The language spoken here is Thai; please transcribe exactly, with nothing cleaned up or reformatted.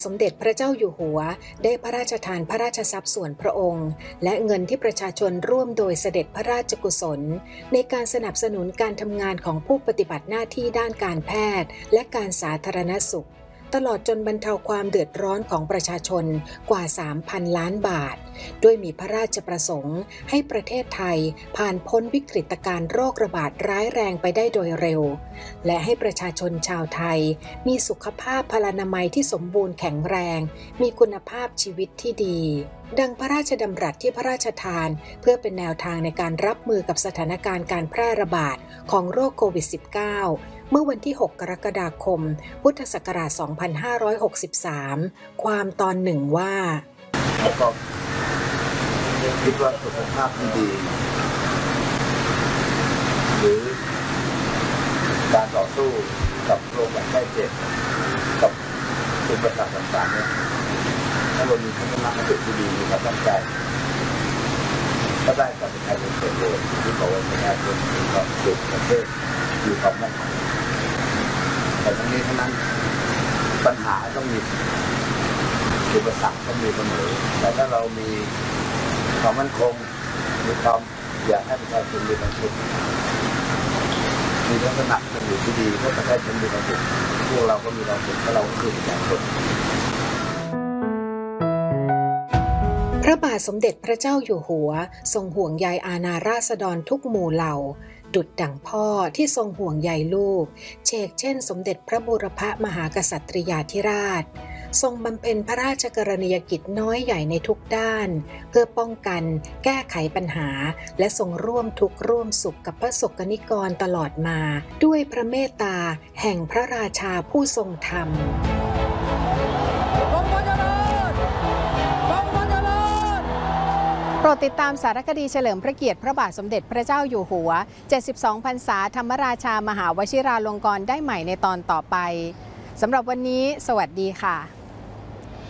สมเด็จพระเจ้าอยู่หัวได้พระราชทานพระราชทรัพย์ส่วนพระองค์และเงินที่ประชาชนร่วมโดยเสด็จพระราชกุศลในการสนับสนุนการทำงานของผู้ปฏิบัติหน้าที่ด้านการแพทย์และการสาธารณสุขตลอดจนบรรเทาความเดือดร้อนของประชาชนกว่า สามพัน ล้านบาทด้วยมีพระราชประสงค์ให้ประเทศไทยผ่านพ้นวิกฤตการณ์โรคระบาดร้ายแรงไปได้โดยเร็วและให้ประชาชนชาวไทยมีสุขภาพพลานามัยที่สมบูรณ์แข็งแรงมีคุณภาพชีวิตที่ดีดังพระราชดำรัสที่พระราชทานเพื่อเป็นแนวทางในการรับมือกับสถานการณ์การแพร่ระบาดของโรคโควิด สิบเก้า เมื่อวันที่ หก กรกฎาคม พุทธศักราช สองพันห้าร้อยหกสิบสาม ความตอนหนึ่งว่าก็คิดว่าสุขภาพที่ดีหรือการต่อสู้กับโรคแบบไข้เจ็บกับอุปสรรคต่างๆเนี่ยถ้าเรามีทัศนคติที่ดีมีความตั้งใจก็ได้กับประชาชนส่วนรวมที่บอกว่าประชาชนมีความสุขประเทศมีความมั่นคงแต่ทั้งนี้ทั้งนั้นปัญหาต้องมีอุปสรรคต้องมีเสมอแต่ถ้าเรามีความมั่นคงมีความอยากให้ประชาชนมีความสุขมีลักษณะเป็นอยู่ที่ดีเพื่อประชาชนมีความสุขพวกเราก็มีความสุขเพราะเราคือประชาชนพระบาทสมเด็จพระเจ้าอยู่หัวทรงห่วงใยอาณาราษฎรทุกหมู่เหล่าดุจดั่งพ่อที่ทรงห่วงใยลูกเชกเช่นสมเด็จพระบูรพมหากษัตริยาธิราชทรงบำเพ็ญพระราชกรณียกิจน้อยใหญ่ในทุกด้านเพื่อป้องกันแก้ไขปัญหาและทรงร่วมทุกข์ร่วมสุขกับพระสกนิกรตลอดมาด้วยพระเมตตาแห่งพระราชาผู้ทรงธรรมโปรดติดตามสารคดีเฉลิมพระเกียรติพระบาทสมเด็จพระเจ้าอยู่หัวเจ็ดสิบสองพรรษาธรรมราชามหาวชิราลงกรณ์ได้ใหม่ในตอนต่อไปสำหรับวันนี้สวัสดีค่ะ